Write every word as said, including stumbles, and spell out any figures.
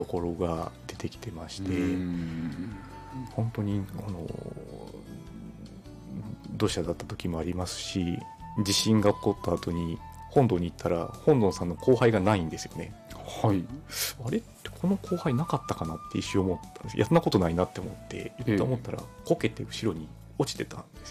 ところが出てきてまして、本当にあの土砂だった時もありますし、地震が起こった後に本堂に行ったら本堂さんの後輩がないんですよね。 はい。 あれってこの後輩なかったかなって一瞬思ったんです。やそんなことないなって思って、言った思ったら、こけて後ろに落ちてたんです